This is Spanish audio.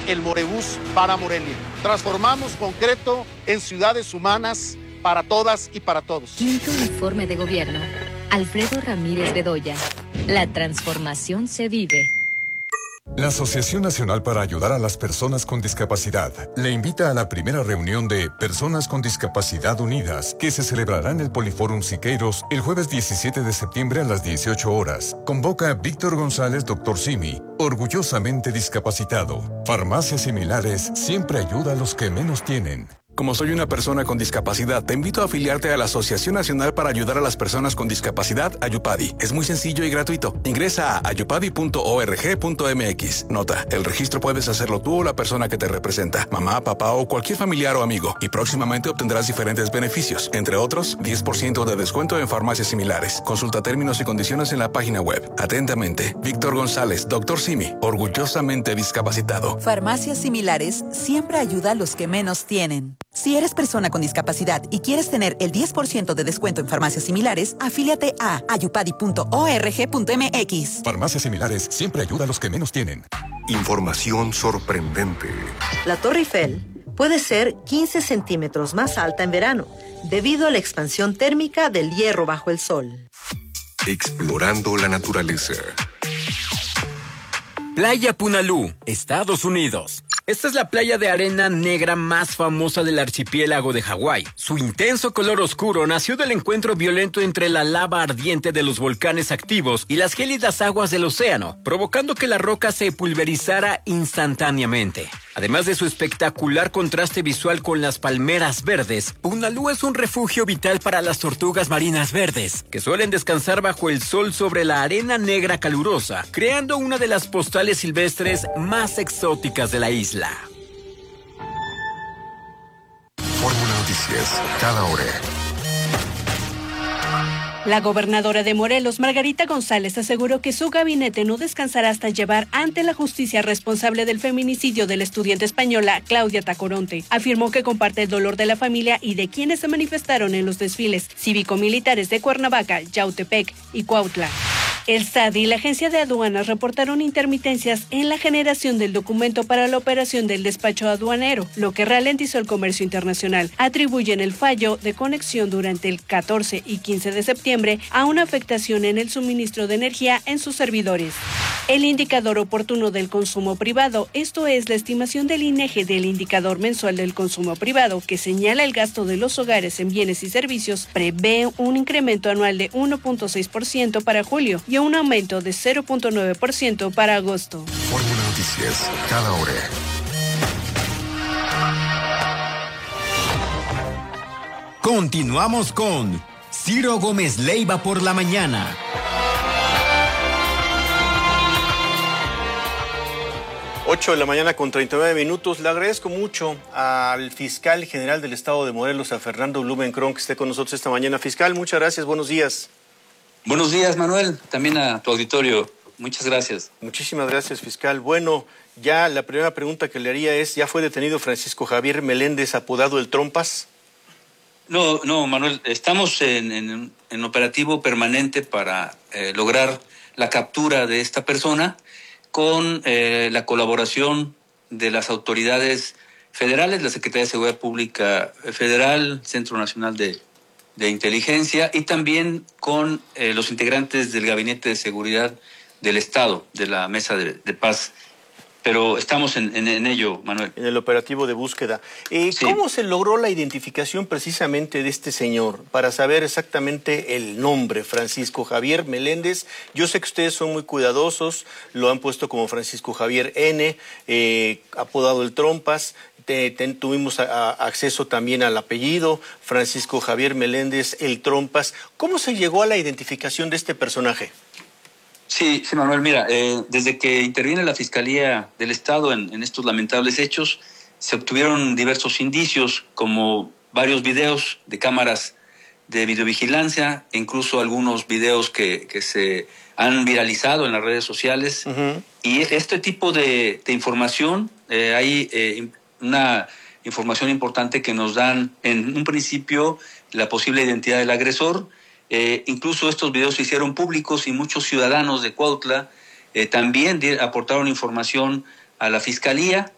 el Morebús para Morelia. Transformamos concreto en ciudades humanas para todas y para todos. Quinto informe de gobierno. Alfredo Ramírez Bedoya. La transformación se vive. La Asociación Nacional para Ayudar a las Personas con Discapacidad le invita a la primera reunión de Personas con Discapacidad Unidas, que se celebrará en el Poliforum Siqueiros el jueves 17 de septiembre a las 18 horas. Convoca a Víctor González, Dr. Simi, orgullosamente discapacitado. Farmacias Similares siempre ayuda a los que menos tienen. Como soy una persona con discapacidad, te invito a afiliarte a la Asociación Nacional para Ayudar a las Personas con Discapacidad, Ayupadi. Es muy sencillo y gratuito. Ingresa a ayupadi.org.mx. Nota, el registro puedes hacerlo tú o la persona que te representa, mamá, papá o cualquier familiar o amigo. Y próximamente obtendrás diferentes beneficios, entre otros, 10% de descuento en farmacias similares. Consulta términos y condiciones en la página web. Atentamente, Víctor González, Dr. Simi, orgullosamente discapacitado. Farmacias Similares siempre ayuda a los que menos tienen. Si eres persona con discapacidad y quieres tener el 10% de descuento en farmacias similares, afíliate a ayupadi.org.mx. Farmacias Similares siempre ayuda a los que menos tienen. Información sorprendente. La Torre Eiffel puede ser 15 centímetros más alta en verano, debido a la expansión térmica del hierro bajo el sol. Explorando la naturaleza. Playa Punalú, Estados Unidos. Esta es la playa de arena negra más famosa del archipiélago de Hawái. Su intenso color oscuro nació del encuentro violento entre la lava ardiente de los volcanes activos y las gélidas aguas del océano, provocando que la roca se pulverizara instantáneamente. Además de su espectacular contraste visual con las palmeras verdes, Punalú es un refugio vital para las tortugas marinas verdes, que suelen descansar bajo el sol sobre la arena negra calurosa, creando una de las postales silvestres más exóticas de la isla. Fórmula Noticias, cada hora. La gobernadora de Morelos, Margarita González, aseguró que su gabinete no descansará hasta llevar ante la justicia responsable del feminicidio de la estudiante española Claudia Tacoronte. Afirmó que comparte el dolor de la familia y de quienes se manifestaron en los desfiles cívico-militares de Cuernavaca, Yautepec y Cuautla. El SAT y la Agencia de Aduanas reportaron intermitencias en la generación del documento para la operación del despacho aduanero, lo que ralentizó el comercio internacional. Atribuyen el fallo de conexión durante el 14 y 15 de septiembre a una afectación en el suministro de energía en sus servidores. El indicador oportuno del consumo privado, esto es la estimación del INEGI del indicador mensual del consumo privado, que señala el gasto de los hogares en bienes y servicios, prevé un incremento anual de 1.6% para julio y un aumento de 0.9% para agosto. Fórmula Noticias, cada hora. Continuamos con Ciro Gómez Leiva por la mañana. 8 de la mañana con 39 minutos. Le agradezco mucho al fiscal general del estado de Morelos, a Fernando Blumenkron, que esté con nosotros esta mañana. Fiscal, muchas gracias, buenos días. Buenos días, Manuel, también a tu auditorio. Muchas gracias. Muchísimas gracias, fiscal. Bueno, ya la primera pregunta que le haría es, ¿ya fue detenido Francisco Javier Meléndez, apodado El Trompas? No, Manuel, estamos en operativo permanente para lograr la captura de esta persona con la colaboración de las autoridades federales, la Secretaría de Seguridad Pública Federal, Centro Nacional de Inteligencia, y también con los integrantes del Gabinete de Seguridad del Estado, de la Mesa de Paz. Pero estamos en ello, Manuel. En el operativo de búsqueda. Sí. ¿Cómo se logró la identificación precisamente de este señor? Para saber exactamente el nombre, Francisco Javier Meléndez. Yo sé que ustedes son muy cuidadosos, lo han puesto como Francisco Javier N., apodado El Trompas. Tuvimos acceso también al apellido, Francisco Javier Meléndez El Trompas. ¿Cómo se llegó a la identificación de este personaje? Sí, Manuel, mira, desde que interviene la Fiscalía del Estado en estos lamentables hechos, se obtuvieron diversos indicios, como varios videos de cámaras de videovigilancia, e incluso algunos videos que se han viralizado en las redes sociales. Uh-huh. Y este tipo de información, hay una información importante que nos dan en un principio la posible identidad del agresor. Incluso estos videos se hicieron públicos y muchos ciudadanos de Cuautla también aportaron información a la Fiscalía,